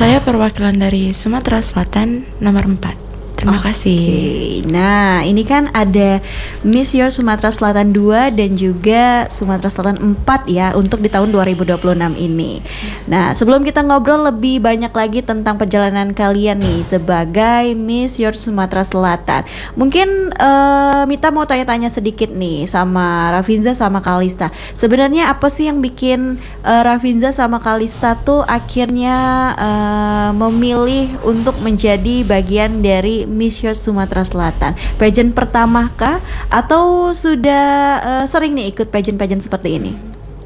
Saya perwakilan dari Sumatera Selatan nomor 4. Terima kasih. Nah, ini kan ada Miss Your Sumatera Selatan 2 dan juga Sumatera Selatan 4 ya untuk di tahun 2026 ini. Nah, sebelum kita ngobrol lebih banyak lagi tentang perjalanan kalian nih sebagai Miss Your Sumatera Selatan, mungkin Mita mau tanya-tanya sedikit nih sama Rafinza sama Kalista. Sebenarnya apa sih yang bikin Rafinza sama Kalista tuh akhirnya memilih untuk menjadi bagian dari Miss Your Sumatera Selatan? Pageant pertama kah? Atau sudah sering nih ikut pageant-pageant seperti ini?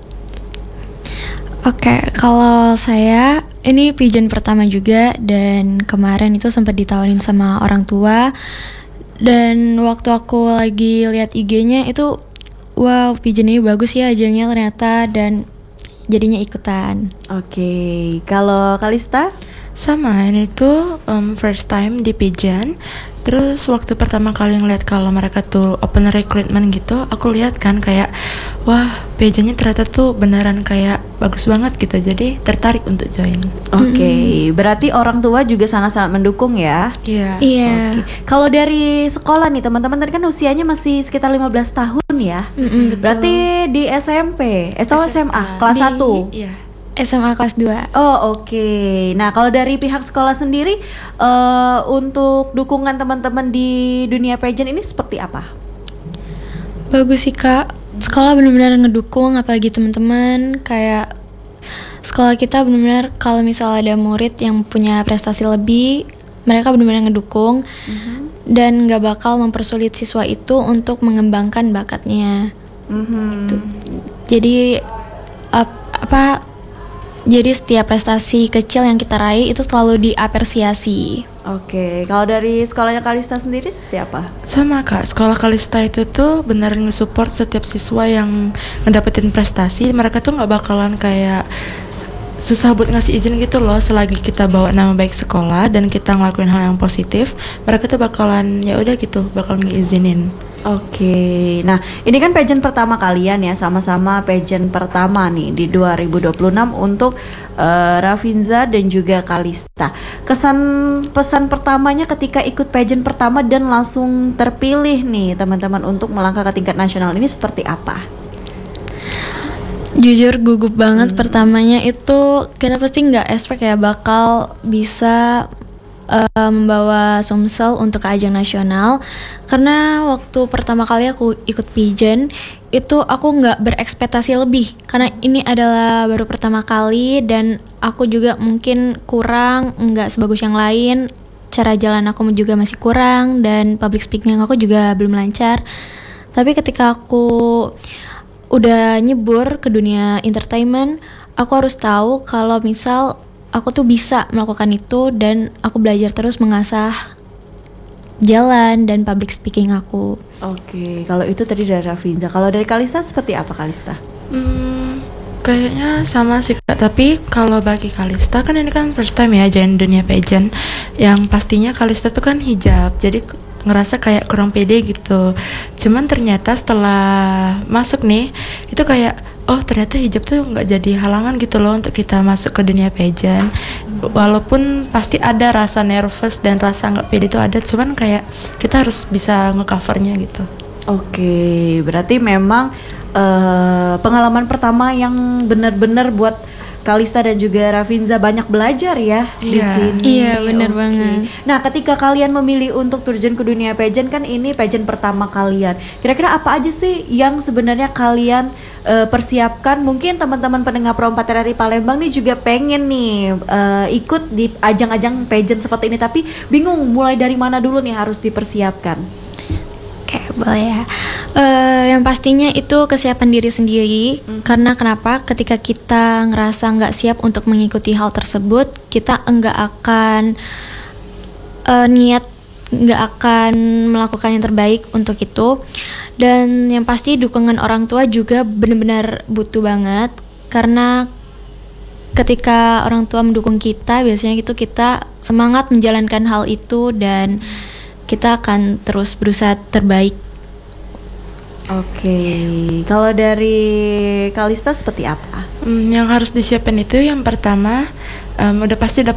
Oke, kalau saya ini pageant pertama juga, dan kemarin itu sempat ditawarin sama orang tua. Dan waktu aku lagi lihat IG-nya itu, wow, pageant ini bagus ya ajangnya ternyata, dan jadinya ikutan. Oke, kalau Kalista? Sama, ini tuh first time di pageant. Terus waktu pertama kali ngeliat kalau mereka tuh open recruitment gitu, aku lihat kan kayak, wah, pageantnya ternyata tuh beneran kayak bagus banget gitu. Jadi tertarik untuk join. Oke, berarti orang tua juga sangat-sangat mendukung ya? Iya. Iya. Oke. Kalau dari sekolah nih teman-teman, tadi kan usianya masih sekitar 15 tahun ya? Betul. Berarti di SMP, atau SMA, kelas 1? Iya. SMA kelas 2. Oh, oke. Nah, kalau dari pihak sekolah sendiri, untuk dukungan teman-teman di dunia pageant ini seperti apa? Bagus sih Kak, sekolah benar-benar ngedukung, apalagi teman-teman. Kayak sekolah kita benar-benar kalau misalnya ada murid yang punya prestasi lebih, mereka benar-benar ngedukung dan gak bakal mempersulit siswa itu untuk mengembangkan bakatnya. Gitu. Jadi jadi setiap prestasi kecil yang kita raih itu selalu diapresiasi. Oke, kalau dari sekolahnya Kalista sendiri seperti apa? Sama Kak, sekolah Kalista itu tuh beneran nge-support setiap siswa yang ngedapetin prestasi. Mereka tuh gak bakalan kayak susah buat ngasih izin gitu loh. Selagi kita bawa nama baik sekolah dan kita ngelakuin hal yang positif, mereka tuh bakalan ya udah gitu, bakal ngeizinin. Oke, nah ini kan pageant pertama kalian ya, sama-sama pageant pertama nih di 2026 untuk Rafinza dan juga Kalista. Kesan pesan pertamanya ketika ikut pageant pertama dan langsung terpilih nih teman-teman untuk melangkah ke tingkat nasional ini seperti apa? Jujur gugup banget. Pertamanya itu kita pasti nggak expect ya bakal bisa membawa Sumsel untuk ke ajang nasional. Karena waktu pertama kali aku ikut pageant itu aku nggak berekspektasi lebih, karena ini adalah baru pertama kali dan aku juga mungkin kurang, nggak sebagus yang lain. Cara jalan aku juga masih kurang dan public speaking aku juga belum lancar. Tapi ketika aku udah nyebur ke dunia entertainment, aku harus tahu kalau misal aku tuh bisa melakukan itu, dan aku belajar terus mengasah jalan dan public speaking aku. Oke, kalau itu tadi dari Rafinza. Kalau dari Kalista seperti apa Kalista? Kayaknya sama sih Kak, tapi kalau bagi Kalista kan ini kan first time ya join dunia pageant. Yang pastinya Kalista tuh kan hijab, jadi ngerasa kayak kurang pede gitu. Cuman ternyata setelah masuk nih, itu kayak oh ternyata hijab tuh nggak jadi halangan gitu loh untuk kita masuk ke dunia pageant. Walaupun pasti ada rasa nervous dan rasa nggak pede itu ada, cuman kayak kita harus bisa ngecovernya gitu. Oke, berarti memang pengalaman pertama yang benar-benar buat Kalista dan juga Rafinza banyak belajar ya di sini. Iya, benar banget. Nah, ketika kalian memilih untuk terjun ke dunia pageant, kan ini pageant pertama kalian. Kira-kira apa aja sih yang sebenarnya kalian persiapkan? Mungkin teman-teman pendengar Pro 4 RRI Palembang nih juga pengen nih ikut di ajang-ajang pageant seperti ini, tapi bingung mulai dari mana dulu nih harus dipersiapkan. Oke, boleh ya. Yang pastinya itu kesiapan diri sendiri. Karena kenapa? Ketika kita ngerasa nggak siap untuk mengikuti hal tersebut, kita nggak akan nggak akan melakukan yang terbaik untuk itu. Dan yang pasti dukungan orang tua juga benar-benar butuh banget. Karena ketika orang tua mendukung kita, biasanya itu kita semangat menjalankan hal itu dan kita akan terus berusaha terbaik. Oke, kalau dari Kalista seperti apa? Yang harus disiapin itu yang pertama udah pasti